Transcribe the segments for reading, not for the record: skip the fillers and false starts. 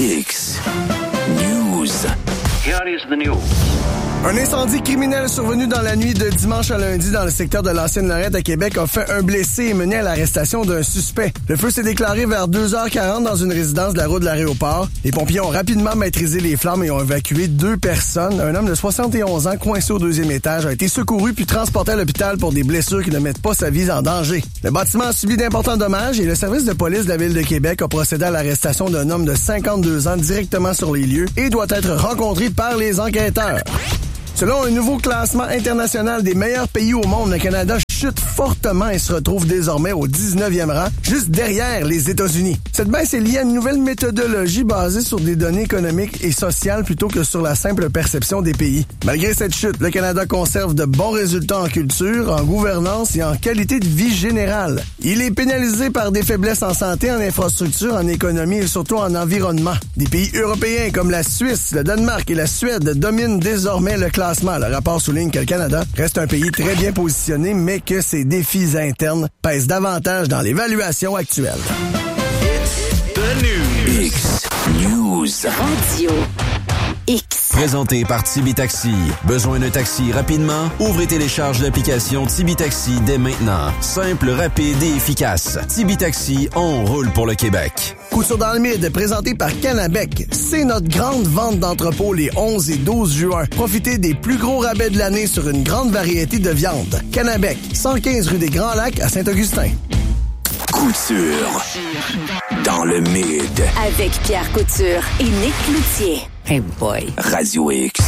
X News. Here is the news. Un incendie criminel survenu dans la nuit de dimanche à lundi dans le secteur de l'Ancienne-Lorette à Québec a fait un blessé et mené à l'arrestation d'un suspect. Le feu s'est déclaré vers 2h40 dans une résidence de la route de l'aéroport. Les pompiers ont rapidement maîtrisé les flammes et ont évacué 2 personnes. Un homme de 71 ans coincé au 2e étage a été secouru puis transporté à l'hôpital pour des blessures qui ne mettent pas sa vie en danger. Le bâtiment a subi d'importants dommages et le service de police de la Ville de Québec a procédé à l'arrestation d'un homme de 52 ans directement sur les lieux et doit être rencontré par les enquêteurs. Selon un nouveau classement international des meilleurs pays au monde, le Canada chute fortement et se retrouve désormais au 19e rang, juste derrière les États-Unis. Cette baisse est liée à une nouvelle méthodologie basée sur des données économiques et sociales plutôt que sur la simple perception des pays. Malgré cette chute, le Canada conserve de bons résultats en culture, en gouvernance et en qualité de vie générale. Il est pénalisé par des faiblesses en santé, en infrastructure, en économie et surtout en environnement. Des pays européens comme la Suisse, le Danemark et la Suède dominent désormais le classement. Le rapport souligne que le Canada reste un pays très bien positionné, mais que ses défis internes pèsent davantage dans l'évaluation actuelle. It's the news. X News. Radio X. Présenté par Tibi Taxi. Besoin d'un taxi rapidement? Ouvrez et télécharge l'application Tibi Taxi dès maintenant. Simple, rapide et efficace. Tibi Taxi, on roule pour le Québec. Couture dans le mid, présenté par Canabec. C'est notre grande vente d'entrepôt les 11 et 12 juin. Profitez des plus gros rabais de l'année sur une grande variété de viandes. Canabec, 115 rue des Grands Lacs à Saint-Augustin. Couture dans le mid. Avec Pierre Couture et Nick Cloutier. Hey boy. Radio X.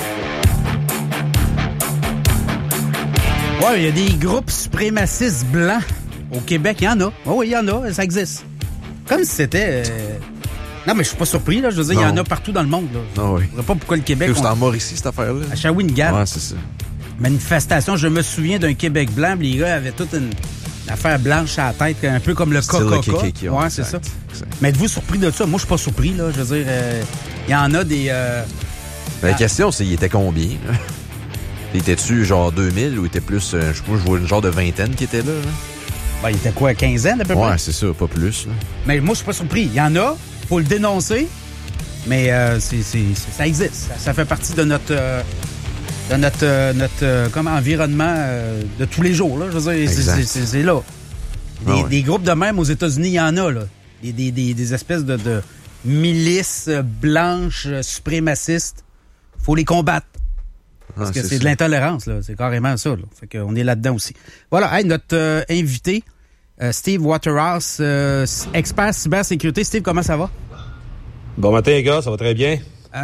Ouais, il y a des groupes suprémacistes blancs au Québec. Il y en a. Oh, oui, il y en a. Ça existe. Comme si c'était... Non, mais je suis pas surpris, là. Je veux dire, il y en a partout dans le monde, là. Ah oui. Je ne sais pas pourquoi le Québec... C'est en Mauricie, cette affaire-là. À Shawinigan. Ouais, c'est ça. Manifestation. Je me souviens d'un Québec blanc. Les gars avaient toute une affaire blanche à la tête, un peu comme le Coca-Cola. Ouais, c'est ça. Exact. Mais êtes-vous surpris de ça? Moi, je suis pas surpris, là. Je veux dire, il y en a des... La question, c'est, il était combien, là? Était-tu genre 2000 ou il était plus... je sais pas, je vois une genre de vingtaine qui était là, là? Ben, il était quoi, 15 ans, à peu près? Ouais, c'est ça, pas plus, là. Mais moi, je suis pas surpris. Il y en a, faut le dénoncer, mais ça existe. Ça fait partie de notre environnement de tous les jours, là. Je veux dire, c'est là. Des groupes de même aux États-Unis, il y en a, là. Des espèces de milices blanches suprémacistes. Faut les combattre. Parce que c'est de l'intolérance, là. C'est carrément ça, là. Fait qu'on est là-dedans aussi. Voilà. Hey, notre invité, Steve Waterhouse, expert cybersécurité. Steve, comment ça va? Bon matin, les gars. Ça va très bien.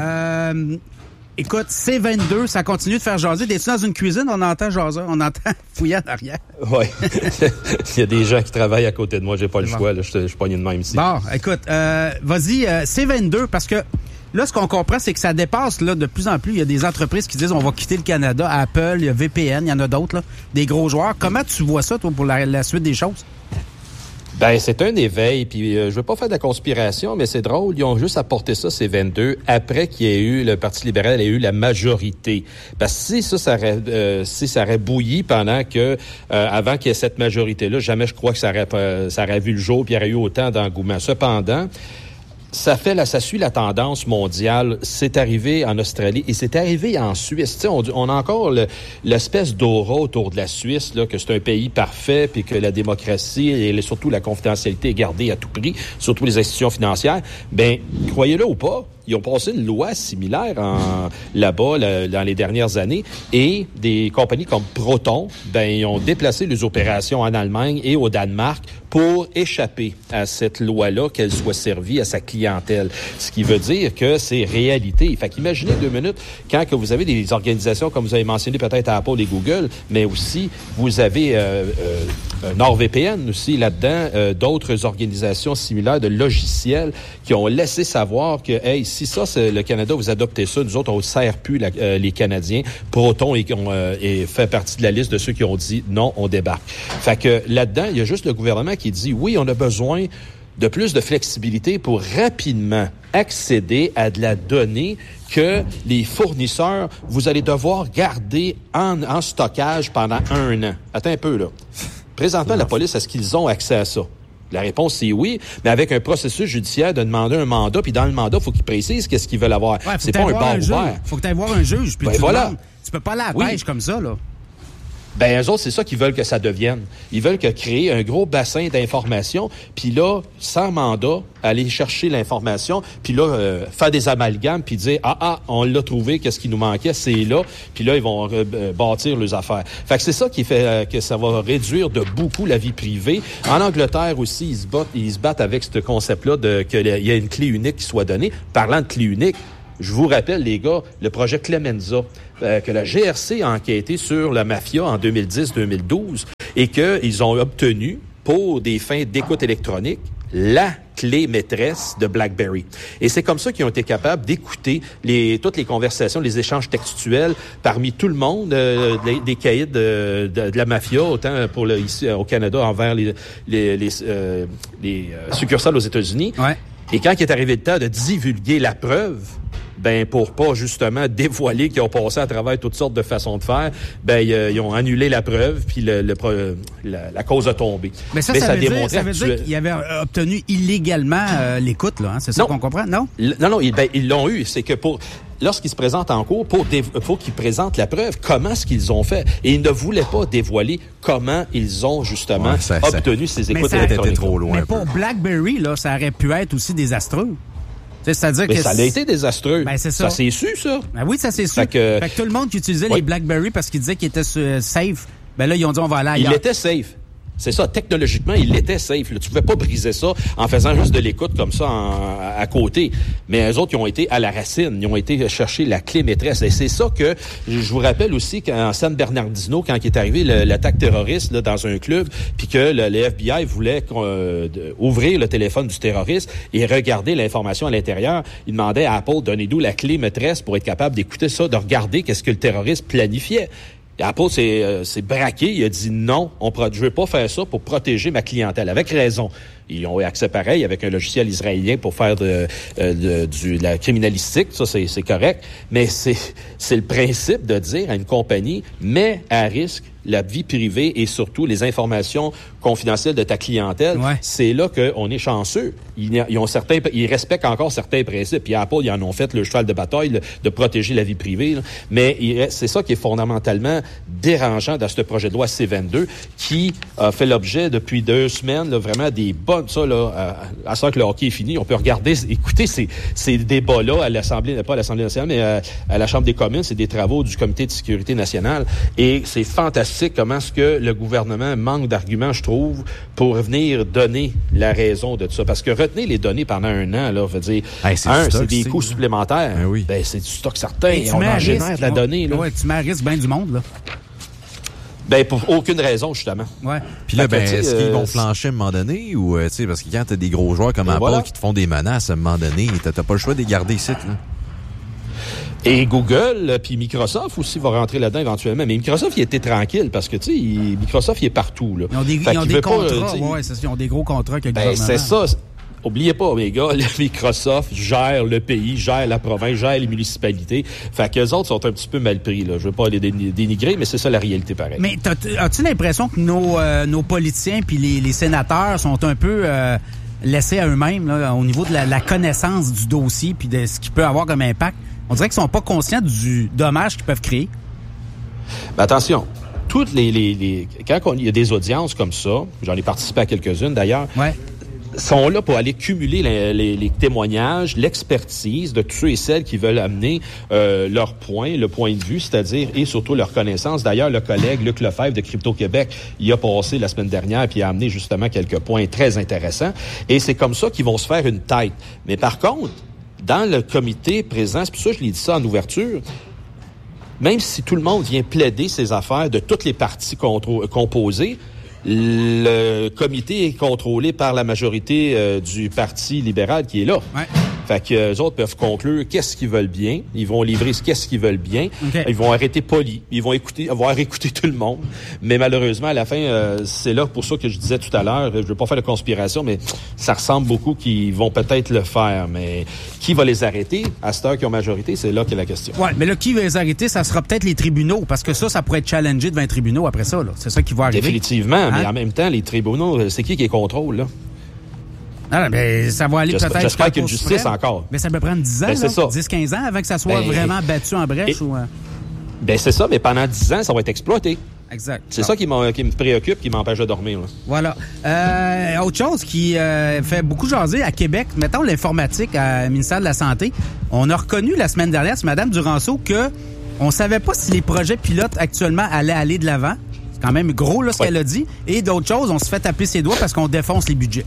Écoute, C22, ça continue de faire jaser. T'es-tu dans une cuisine? On entend jaser. On entend fouiller en arrière. Oui. Il y a des gens qui travaillent à côté de moi. J'ai pas le choix. Là. Je suis pogné de même ici. Bon, écoute, vas-y, C22, parce que là, ce qu'on comprend, c'est que ça dépasse là de plus en plus. Il y a des entreprises qui disent on va quitter le Canada. Apple, il y a VPN, il y en a d'autres, là, des gros joueurs. Comment tu vois ça, toi, pour la suite des choses? Ben, c'est un éveil, puis je veux pas faire de la conspiration, mais c'est drôle, ils ont juste apporté ça, ces 22, après qu'il y ait eu, le Parti libéral ait eu la majorité. Parce que si ça aurait bouilli pendant que, avant qu'il y ait cette majorité-là, jamais je crois que ça aurait vu le jour, puis il y aurait eu autant d'engouement. Cependant, ça suit la tendance mondiale. C'est arrivé en Australie et c'est arrivé en Suisse. Tu sais, on a encore l'espèce d'aura autour de la Suisse, là, que c'est un pays parfait, puis que la démocratie et surtout la confidentialité est gardée à tout prix, surtout les institutions financières. Ben, croyez-le ou pas, ils ont passé une loi similaire là-bas dans les dernières années et des compagnies comme Proton, ben, ils ont déplacé les opérations en Allemagne et au Danemark pour échapper à cette loi-là, qu'elle soit servie à sa clientèle. Ce qui veut dire que c'est réalité. Fait qu'imaginez 2 minutes, quand que vous avez des organisations, comme vous avez mentionné peut-être Apple et Google, mais aussi vous avez NordVPN aussi là-dedans, d'autres organisations similaires de logiciels qui ont laissé savoir que, hey, si ça, c'est le Canada, vous adoptez ça, nous autres, on ne sert plus les Canadiens. Proton est fait partie de la liste de ceux qui ont dit non, on débarque. Fait que là-dedans, il y a juste le gouvernement qui dit oui, on a besoin de plus de flexibilité pour rapidement accéder à de la donnée que les fournisseurs, vous allez devoir garder en stockage pendant 1 an. Attends un peu, là. Présentement, la police, est-ce qu'ils ont accès à ça? La réponse, c'est oui, mais avec un processus judiciaire de demander un mandat, puis dans le mandat, il faut qu'ils précisent qu'est-ce qu'ils veulent avoir. Ouais, c'est pas un bar ouvert. Faut que tu ailles voir un juge, puis tu peux pas aller à la pêche comme ça, là. Ben, eux autres, c'est ça qu'ils veulent que ça devienne. Ils veulent créer un gros bassin d'informations, puis là, sans mandat, aller chercher l'information, puis là, faire des amalgames, puis dire, on l'a trouvé, qu'est-ce qui nous manquait, c'est là, puis là, ils vont bâtir leurs affaires. Fait que c'est ça qui fait que ça va réduire de beaucoup la vie privée. En Angleterre aussi, ils se battent avec ce concept-là qu'il y a une clé unique qui soit donnée. Parlant de clé unique, je vous rappelle, les gars, le projet Clemenza, que la GRC a enquêté sur la mafia en 2010-2012 et qu'ils ont obtenu, pour des fins d'écoute électronique, la clé maîtresse de BlackBerry. Et c'est comme ça qu'ils ont été capables d'écouter toutes les conversations, les échanges textuels parmi tout le monde, des caïds de la mafia, autant ici au Canada envers les succursales aux États-Unis. Ouais. Et quand il est arrivé le temps de divulguer la preuve, pour pas justement dévoiler qu'ils ont passé à travers toutes sortes de façons de faire, ils ont annulé la preuve, puis la cause a tombé. Mais ça veut dire qu'ils avaient obtenu illégalement l'écoute, là, hein? C'est ça qu'on comprend, non? Non, ils l'ont eu. C'est que lorsqu'ils se présentent en cours, faut qu'ils présentent la preuve, comment est-ce qu'ils ont fait. Et ils ne voulaient pas dévoiler comment ils ont justement obtenu ces écoutes électroniques. Trop loin. Mais pour BlackBerry, là, ça aurait pu être aussi désastreux. C'est-à-dire que ça a été désastreux. Ben, c'est ça. Ça s'est su, ça. Ben oui, ça s'est su. Fait que tout le monde qui utilisait les BlackBerry parce qu'ils disaient qu'ils étaient safe, là, ils ont dit on va aller ailleurs. Il était safe. C'est ça, technologiquement, il était safe. Là. Tu pouvais pas briser ça en faisant juste de l'écoute comme ça à côté. Mais eux autres, ils ont été à la racine. Ils ont été chercher la clé maîtresse. Et c'est ça que je vous rappelle aussi qu'en San Bernardino, quand il est arrivé l'attaque terroriste là, dans un club, puis que le FBI voulait ouvrir le téléphone du terroriste et regarder l'information à l'intérieur, il demandait à Apple, donnez-nous la clé maîtresse pour être capable d'écouter ça, de regarder qu'est-ce que le terroriste planifiait. Apple s'est braqué, il a dit non, je veux pas faire ça pour protéger ma clientèle. Avec raison. Ils ont eu accès pareil avec un logiciel israélien pour faire de la criminalistique, ça c'est correct. Mais c'est le principe de dire à une compagnie, mets à risque la vie privée et surtout les informations confidentielles de ta clientèle. Ouais. C'est là qu'on est chanceux. Ils respectent encore certains principes. Puis Apple, ils en ont fait le cheval de bataille de protéger la vie privée. Là. Mais c'est ça qui est fondamentalement dérangeant dans ce projet de loi C-22 qui a fait l'objet depuis 2 semaines, là, vraiment des bonnes, ça, là, à ça que le hockey est fini. On peut écouter ces débats-là à l'Assemblée, pas à l'Assemblée nationale, mais à la Chambre des communes. C'est des travaux du Comité de sécurité nationale. Et c'est fantastique comment est-ce que le gouvernement manque d'arguments, je trouve, pour venir donner la raison de tout ça. Parce que retenir les données pendant 1 an, là, veut dire, c'est des coûts supplémentaires. Ben oui. C'est du stock certain. On en génère de la donnée. Là. Ouais, tu mets à risque bien du monde, là. Pour aucune raison, justement. Ouais. Puis là, est-ce qu'ils vont flancher à un moment donné ou, parce que quand t'as des gros joueurs comme Apple qui te font des menaces à un moment donné, t'as pas le choix de les garder ici, là. Et Google, puis Microsoft aussi va rentrer là-dedans éventuellement. Mais Microsoft, il était tranquille parce que, Microsoft, il est partout, là. Ils ont des contrats, ils ont des gros contrats avec le gouvernement. C'est ça. Oubliez pas, mes gars, Microsoft gère le pays, gère la province, gère les municipalités. Fait qu'eux autres sont un petit peu mal pris, là. Je veux pas les dénigrer, mais c'est ça la réalité, pareil. Mais as-tu l'impression que nos politiciens puis les sénateurs sont un peu laissés à eux-mêmes, là, au niveau de la connaissance du dossier puis de ce qu'il peut avoir comme impact? On dirait qu'ils sont pas conscients du dommage qu'ils peuvent créer. Ben attention, quand il y a des audiences comme ça, j'en ai participé à quelques-unes d'ailleurs, sont là pour aller cumuler les témoignages, l'expertise de tous ceux et celles qui veulent amener leur point, le point de vue, c'est-à-dire, et surtout leur connaissance. D'ailleurs, le collègue Luc Lefebvre de Crypto-Québec y a passé la semaine dernière puis a amené justement quelques points très intéressants. Et c'est comme ça qu'ils vont se faire une tête. Mais par contre, dans le comité présent, c'est pour ça que je l'ai dit ça en ouverture, même si tout le monde vient plaider ses affaires de toutes les parties composées, le comité est contrôlé par la majorité du Parti libéral qui est là. Ouais. Fait que eux autres peuvent conclure qu'est-ce qu'ils veulent bien. Ils vont livrer qu'est-ce qu'ils veulent bien. Okay. Ils vont arrêter poli. Ils vont avoir écouté tout le monde. Mais malheureusement, à la fin, c'est là pour ça que je disais tout à l'heure, je veux pas faire de conspiration, mais ça ressemble beaucoup qu'ils vont peut-être le faire. Mais qui va les arrêter? À cette heure qu'ils ont majorité, c'est là qu'est la question. Ouais, mais là, qui va les arrêter? Ça sera peut-être les tribunaux, parce que ça pourrait être challengé devant les tribunaux après ça, là. C'est ça qui va arriver. Définitivement, mais en même temps, les tribunaux, c'est qui les contrôle, là? Non, mais ça va aller peut-être... J'espère qu'il y a une justice encore. Mais ça peut prendre 10 ans, 10-15 ans avant que ça soit vraiment battu en brèche. C'est ça, mais pendant 10 ans, ça va être exploité. Exact. C'est ça qui me préoccupe, qui m'empêche de dormir. Là. Voilà. Autre chose qui fait beaucoup jaser à Québec, mettons l'informatique à ministère de la Santé. On a reconnu la semaine dernière, c'est Mme Duranceau, que on savait pas si les projets pilotes actuellement allaient aller de l'avant. C'est quand même gros là, ce qu'elle a dit. Et d'autres choses, on se fait taper ses doigts parce qu'on défonce les budgets.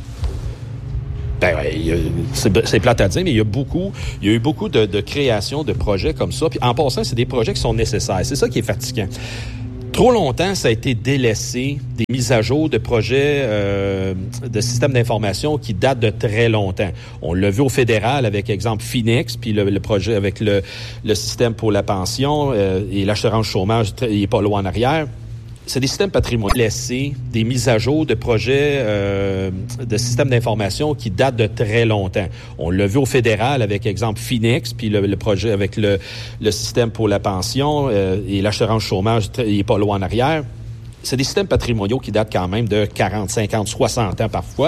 C'est plate à dire, mais il y a eu beaucoup de créations de projets comme ça. Puis en passant, c'est des projets qui sont nécessaires. C'est ça qui est fatigant. Trop longtemps, ça a été délaissé, des mises à jour de projets de systèmes d'information qui datent de très longtemps. On l'a vu au fédéral avec, exemple, Phoenix, puis le projet avec le système pour la pension et l'assurance chômage, il n'est pas loin en arrière. C'est des systèmes patrimoniaux laissés, des mises à jour de projets de systèmes d'information qui datent de très longtemps. On l'a vu au fédéral avec, exemple, Phoenix, puis le projet avec le système pour la pension et l'assurance chômage, il n'est pas loin en arrière. C'est des systèmes patrimoniaux qui datent quand même de 40, 50, 60 ans parfois.